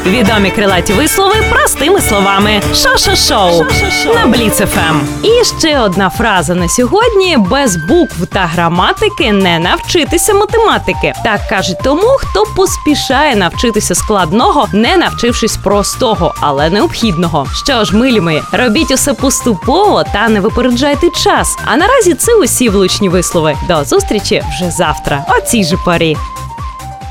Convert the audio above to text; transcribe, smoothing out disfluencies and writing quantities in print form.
Відомі крилаті вислови простими словами. Шо-шо-шоу на Бліц ФМ. І ще одна фраза на сьогодні. Без букв та граматики не навчитися математики. Так кажуть тому, хто поспішає навчитися складного, не навчившись простого, але необхідного. Що ж, милі мої, робіть усе поступово та не випереджайте час. А наразі це усі влучні вислови. До зустрічі вже завтра о цій же порі.